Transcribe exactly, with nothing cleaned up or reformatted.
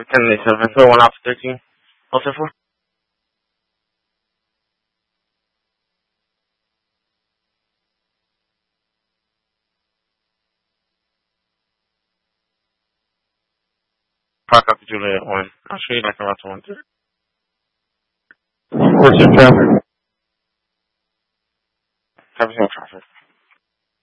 ten eighty-seven, four one Alpha thirteen. Also four. Park up to Juliet one. I'll show you back around to one. What's your traffic? Have a traffic.